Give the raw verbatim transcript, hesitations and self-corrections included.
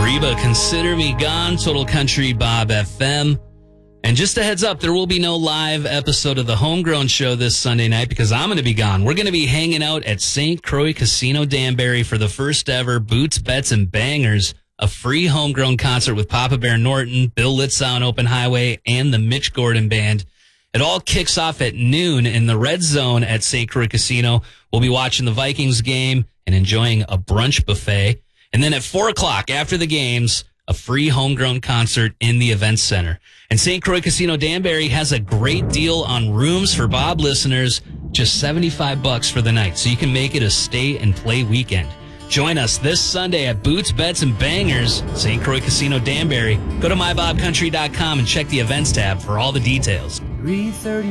Reba, Consider Me Gone, Total Country Bob F M. And just a heads up, there will be no live episode of the Homegrown Show this Sunday night because I'm going to be gone. We're going to be hanging out at Saint Croix Casino Danbury for the first ever Boots, Bets, and Bangers, a free homegrown concert with Papa Bear Norton, Bill Litzow on Open Highway, and the Mitch Gordon Band. It all kicks off at noon in the Red Zone at Saint Croix Casino. We'll be watching the Vikings game and enjoying a brunch buffet. And then at four o'clock after the games, a free homegrown concert in the Events Center. And Saint Croix Casino Danbury has a great deal on rooms for Bob listeners, just seventy-five bucks for the night, so you can make it a stay and play weekend. Join us this Sunday at Boots, Bets, and Bangers, Saint Croix Casino Danbury. Go to my bob country dot com and check the events tab for all the details. three thirty